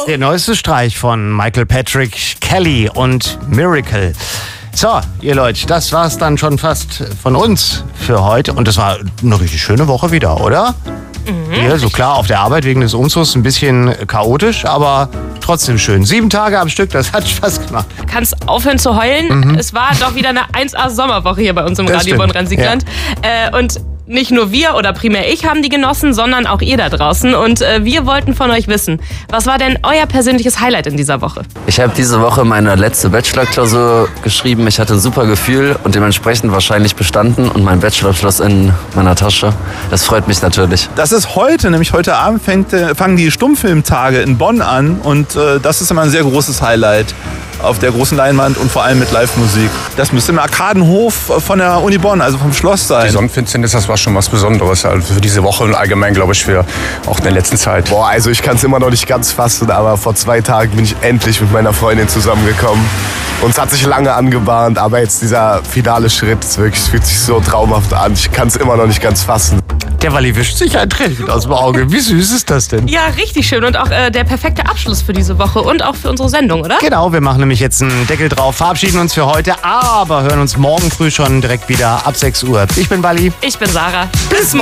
Der neueste Streich von Michael Patrick Kelly und Miracle. So, ihr Leute, das war's dann schon fast von uns für heute. Und das war eine richtig schöne Woche wieder, oder? Ja, so klar, auf der Arbeit wegen des Umzugs ein bisschen chaotisch, aber trotzdem schön. 7 Tage am Stück, das hat Spaß gemacht. Du kannst aufhören zu heulen. Es war doch wieder eine 1A-Sommerwoche hier bei uns im Radio Bonn-Rhein-Sieg-Land. Und nicht nur wir oder primär ich haben die genossen, sondern auch ihr da draußen. Und wir wollten von euch wissen, was war denn euer persönliches Highlight in dieser Woche? Ich habe diese Woche meine letzte Bachelorklausur geschrieben. Ich hatte ein super Gefühl und dementsprechend wahrscheinlich bestanden und mein Bachelorabschluss in meiner Tasche. Das freut mich natürlich. Das ist heute, nämlich heute Abend fangen die Stummfilmtage in Bonn an und das ist immer ein sehr großes Highlight auf der großen Leinwand und vor allem mit Live-Musik. Das müsste im Arkadenhof von der Uni Bonn, also vom Schloss sein. Die Sonnenfinsternis, das war schon was Besonderes, also für diese Woche und allgemein, glaube ich, für auch in der letzten Zeit. Boah, also ich kann es immer noch nicht ganz fassen, aber vor 2 Tagen bin ich endlich mit meiner Freundin zusammengekommen. Uns hat sich lange angebahnt, aber jetzt dieser finale Schritt, es fühlt sich so traumhaft an. Ich kann es immer noch nicht ganz fassen. Der Walli wischt sich ein Tränchen aus dem Auge. Wie süß ist das denn? Ja, richtig schön und auch der perfekte Abschluss für diese Woche und auch für unsere Sendung, oder? Genau, wir machen nämlich jetzt einen Deckel drauf, verabschieden uns für heute, aber hören uns morgen früh schon direkt wieder ab 6 Uhr. Ich bin Walli. Ich bin Sarah. Bis morgen.